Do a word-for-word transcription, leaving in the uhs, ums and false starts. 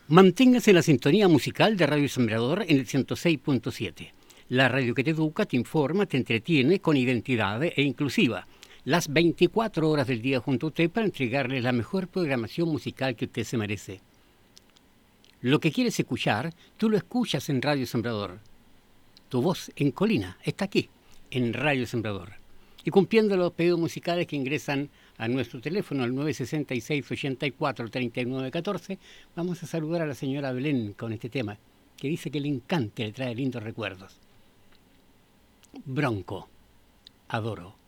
Manténgase en la sintonía musical de Radio Sembrador en el ciento seis punto siete. La radio que te educa, te informa, te entretiene con identidad e inclusiva. Las veinticuatro horas del día junto a usted para entregarle la mejor programación musical que usted se merece. Lo que quieres escuchar, tú lo escuchas en Radio Sembrador. Tu voz en Colina está aquí, en Radio Sembrador. Y cumpliendo los pedidos musicales que ingresan a nuestro teléfono al nueve seis seis, ochenta y cuatro, treinta y nueve catorce, vamos a saludar a la señora Belén con este tema, que dice que le encanta y le trae lindos recuerdos. Bronco, adoro.